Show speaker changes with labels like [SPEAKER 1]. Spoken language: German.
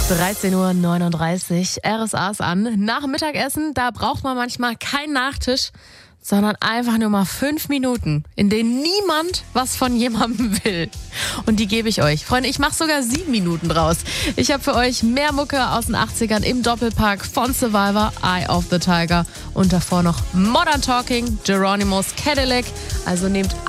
[SPEAKER 1] 13:39 Uhr, RSA ist an. Nach dem Mittagessen, da braucht man manchmal keinen Nachtisch, sondern einfach nur mal 5 Minuten, in denen niemand was von jemandem will. Und die gebe ich euch. Freunde, ich mache sogar 7 Minuten draus. Ich habe für euch mehr Mucke aus den 80ern im Doppelpack von Survivor, Eye of the Tiger und davor noch Modern Talking, Geronimo's Cadillac. Also nehmt